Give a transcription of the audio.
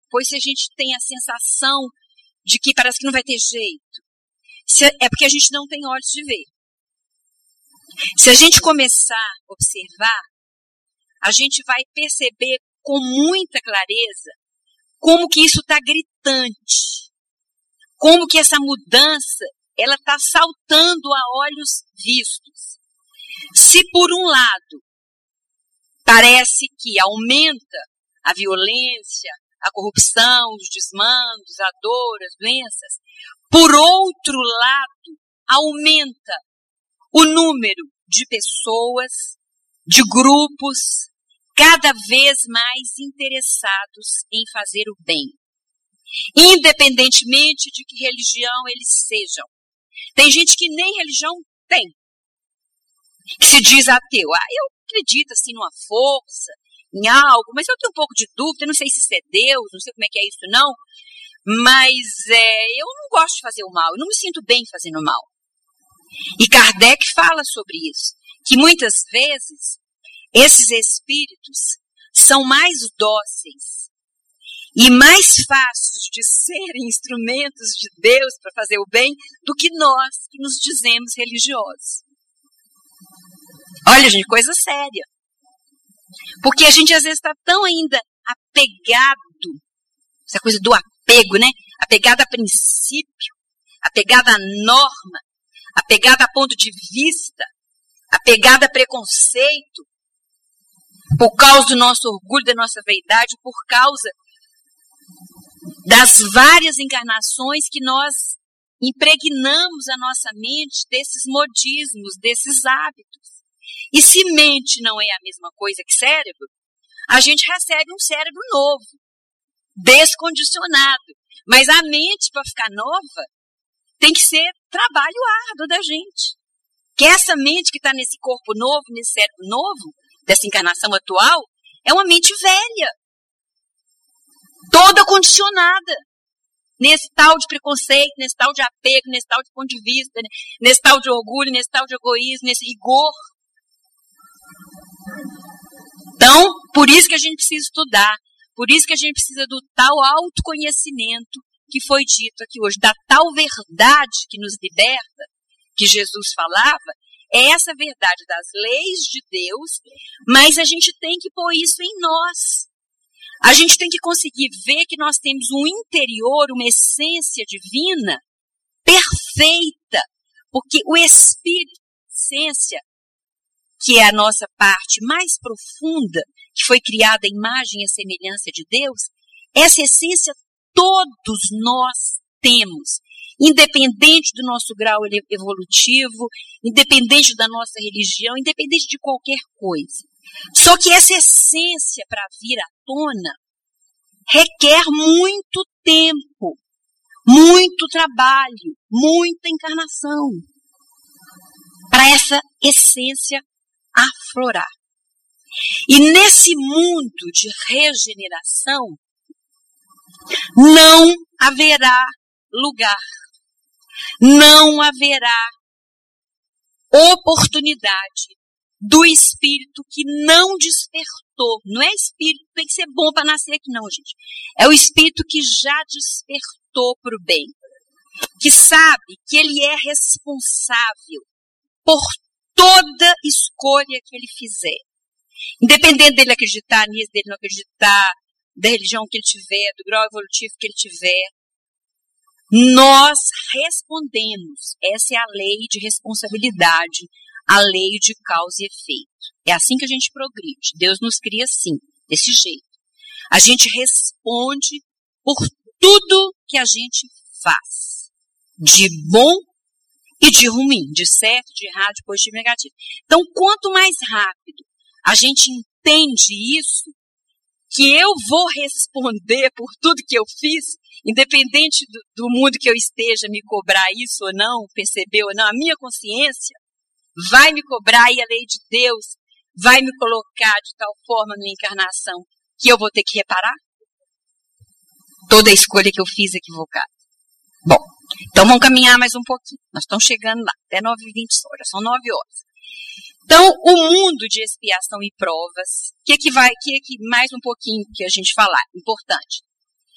pois se a gente tem a sensação de que parece que não vai ter jeito, é porque a gente não tem olhos de ver. Se a gente começar a observar, a gente vai perceber com muita clareza como que isso está gritante, como que essa mudança ela está saltando a olhos vistos. Se por um lado parece que aumenta a violência, a corrupção, os desmandos, a dor, as doenças, por outro lado aumenta o número de pessoas, de grupos, cada vez mais interessados em fazer o bem, independentemente de que religião eles sejam. Tem gente que nem religião tem, que se diz ateu. Eu acredito assim numa força, em algo, mas eu tenho um pouco de dúvida, não sei se isso é Deus, não sei como é que é isso não, mas eu não gosto de fazer o mal, eu não me sinto bem fazendo o mal. E Kardec fala sobre isso, que muitas vezes esses espíritos são mais dóceis e mais fáceis de serem instrumentos de Deus para fazer o bem do que nós que nos dizemos religiosos. Olha, gente, coisa séria. Porque a gente às vezes está tão ainda apegado, essa coisa do apego, né? Apegado a princípio, apegado a norma, apegado a ponto de vista, apegado a preconceito, por causa do nosso orgulho, da nossa vaidade, por causa das várias encarnações que nós impregnamos a nossa mente desses modismos, desses hábitos. E se mente não é a mesma coisa que cérebro, a gente recebe um cérebro novo, descondicionado. Mas a mente, para ficar nova, tem que ser trabalho árduo da gente. Que essa mente que está nesse corpo novo, nesse cérebro novo, dessa encarnação atual, é uma mente velha, toda condicionada, nesse tal de preconceito, nesse tal de apego, nesse tal de ponto de vista, nesse tal de orgulho, nesse tal de egoísmo, nesse rigor. Então, por isso que a gente precisa estudar, por isso que a gente precisa do tal autoconhecimento que foi dito aqui hoje, da tal verdade que nos liberta, que Jesus falava, é essa verdade das leis de Deus, mas a gente tem que pôr isso em nós. A gente tem que conseguir ver que nós temos um interior, uma essência divina perfeita, porque o Espírito, a essência, que é a nossa parte mais profunda, que foi criada à imagem e à semelhança de Deus, essa essência todos nós temos, independente do nosso grau evolutivo, independente da nossa religião, independente de qualquer coisa. Só que essa essência, para vir à tona, requer muito tempo, muito trabalho, muita encarnação, para essa essência aflorar. E nesse mundo de regeneração, não haverá lugar, não haverá oportunidade do espírito que não despertou. Não é espírito que tem que ser bom para nascer aqui não, gente. É o espírito que já despertou para o bem, que sabe que ele é responsável por toda escolha que ele fizer. Independente dele acreditar nisso, dele não acreditar, da religião que ele tiver, do grau evolutivo que ele tiver, nós respondemos. Essa é a lei de responsabilidade, a lei de causa e efeito. É assim que a gente progride. Deus nos cria assim, desse jeito. A gente responde por tudo que a gente faz, de bom e de ruim, de certo, de errado, de positivo e negativo. Então, quanto mais rápido a gente entende isso, que eu vou responder por tudo que eu fiz, independente do mundo que eu esteja me cobrar isso ou não, perceber ou não, a minha consciência vai me cobrar e a lei de Deus vai me colocar de tal forma na encarnação que eu vou ter que reparar toda a escolha que eu fiz equivocada. Bom, então vamos caminhar mais um pouquinho. Nós estamos chegando lá, até 9h20 só, já são 9 horas. Então, o mundo de expiação e provas, que mais um pouquinho que a gente falar, importante.